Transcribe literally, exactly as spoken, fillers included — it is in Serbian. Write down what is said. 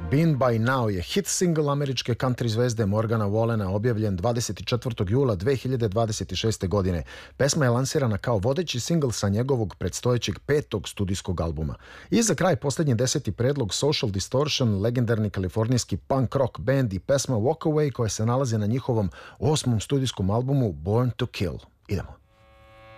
Been By Now je hit single američke country zvezde Morgana Wallena, objavljen dvadeset četvrtog jula dve hiljade dvadeset šeste. godine. Pesma je lansirana kao vodeći singl sa njegovog predstojećeg petog studijskog albuma. I za kraj posljednji deseti predlog Social Distortion, legendarni kalifornijski punk rock band, i pesma Walk Away koja se nalazi na njihovom osmom studijskom albumu Born to Kill. Idemo.